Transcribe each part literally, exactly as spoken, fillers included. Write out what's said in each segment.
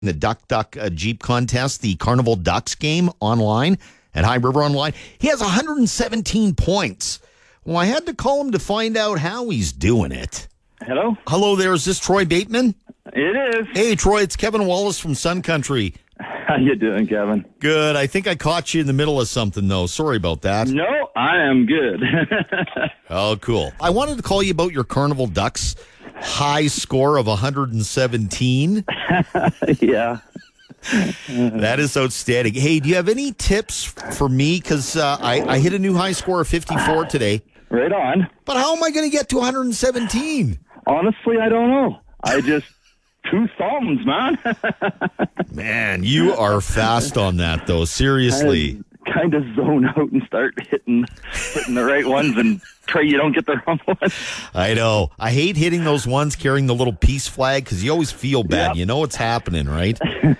the Duck Duck uh, Jeep contest, the Carnival Ducks game online at High River Online. He has one hundred seventeen points. Well, I had to call him to find out how he's doing it. Hello? Hello there. Is this Troy Bateman? It is. Hey, Troy. It's Kevin Wallace from Sun Country. How you doing, Kevin? Good. I think I caught you in the middle of something, though. Sorry about that. No, I am good. Oh, cool. I wanted to call you about your Carnival Ducks high score of one hundred seventeen. Yeah. That is outstanding. Hey, do you have any tips for me? Because uh, I, I hit a new high score of fifty-four today. Right on. But how am I going to get to one hundred seventeen? Honestly, I don't know. I just... Two thumbs, man. Man, you are fast on that, though. Seriously. I kind of zone out and start hitting, hitting the right ones and pray you don't get the wrong ones. I know. I hate hitting those ones carrying the little peace flag because you always feel bad. Yep. You know what's happening, right?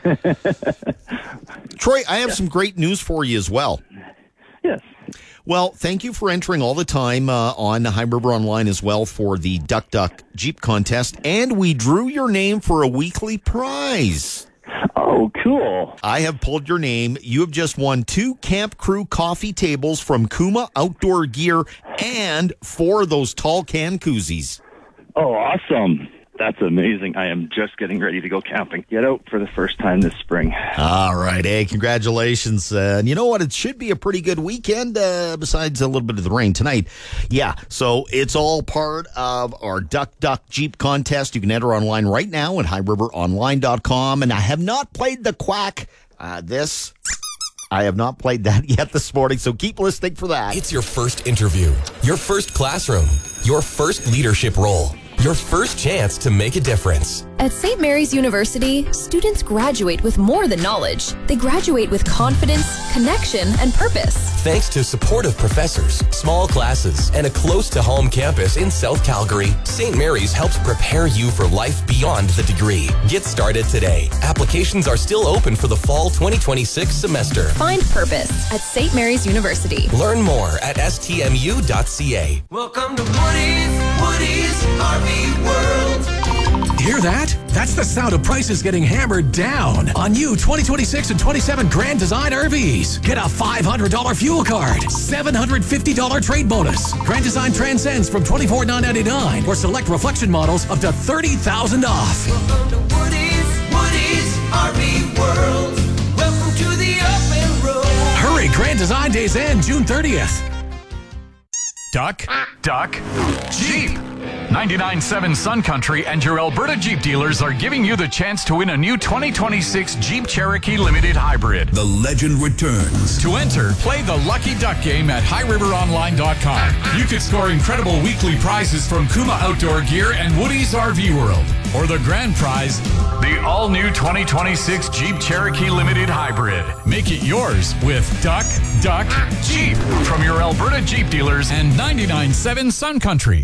Troy, I have yeah. some great news for you as well. Yes. Well, thank you for entering all the time uh, on High River Online as well for the Duck Duck Jeep contest. And we drew your name for a weekly prize. Oh, cool. I have pulled your name. You have just won two Camp Crew coffee tables from Kuma Outdoor Gear and four of those tall can koozies. Oh, awesome. That's amazing. I am just getting ready to go camping. Get out for the first time this spring. All right. Hey, congratulations. Uh, and you know what? It should be a pretty good weekend, uh, besides a little bit of the rain tonight. Yeah, so it's all part of our Duck Duck Jeep contest. You can enter online right now at high river online dot com. And I have not played the quack. Uh, this... I have not played that yet this morning, so keep listening for that. It's your first interview, your first classroom, your first leadership role, your first chance to make a difference. At Saint Mary's University, students graduate with more than knowledge. They graduate with confidence, connection, and purpose. Thanks to supportive professors, small classes, and a close-to-home campus in South Calgary, Saint Mary's helps prepare you for life beyond the degree. Get started today. Applications are still open for the fall twenty twenty-six semester. Find purpose at Saint Mary's University. Learn more at s t m u dot c a. Welcome to Woody's, Woody's R V World. Hear that? That's the sound of prices getting hammered down on new twenty twenty-six and twenty-seven Grand Design R Vs. Get a five hundred dollars fuel card, seven hundred fifty dollars trade bonus. Grand Design Transcends from twenty-four thousand nine hundred ninety-nine dollars or select reflection models up to thirty thousand dollars off. Welcome to Woody's, Woody's R V World. Welcome to the open road. Hurry, Grand Design Days end June thirtieth. Duck, Duck, Jeep. ninety-nine point seven Sun Country and your Alberta Jeep dealers are giving you the chance to win a new twenty twenty-six Jeep Cherokee Limited Hybrid. The legend returns. To enter, play the Lucky Duck game at high river online dot com. You could score incredible weekly prizes from Kuma Outdoor Gear and Woody's R V World. Or the grand prize, the all-new twenty twenty-six Jeep Cherokee Limited Hybrid. Make it yours with Duck, Duck, Jeep from your Alberta Jeep dealers and ninety-nine point seven Sun Country.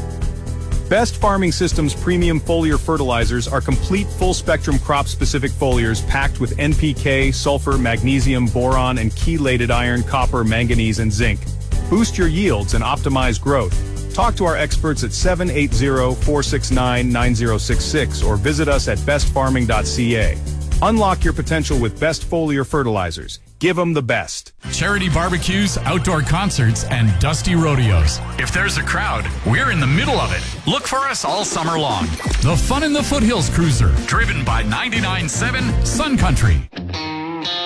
Best Farming Systems premium foliar fertilizers are complete full-spectrum crop-specific foliars packed with N P K, sulfur, magnesium, boron, and chelated iron, copper, manganese, and zinc. Boost your yields and optimize growth. Talk to our experts at seven eight zero, four six nine, nine zero six six or visit us at best farming dot c a. Unlock your potential with Best Foliar Fertilizers. Give them the best. Charity barbecues, outdoor concerts, and dusty rodeos. If there's a crowd, we're in the middle of it. Look for us all summer long. The Fun in the Foothills Cruiser, driven by ninety-nine point seven Sun Country.